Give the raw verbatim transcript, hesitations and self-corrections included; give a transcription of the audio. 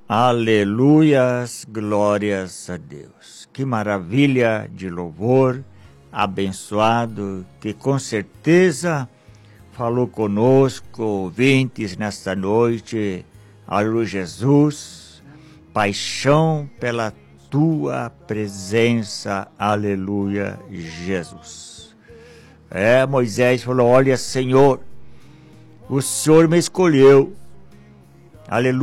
Aleluias, glórias a Deus. Que maravilha de louvor, abençoado, que com certeza falou conosco, ouvintes, nesta noite. Aleluia, Jesus, paixão pela tua presença, aleluia, Jesus. É, Moisés falou, olha, Senhor, o Senhor me escolheu, aleluia.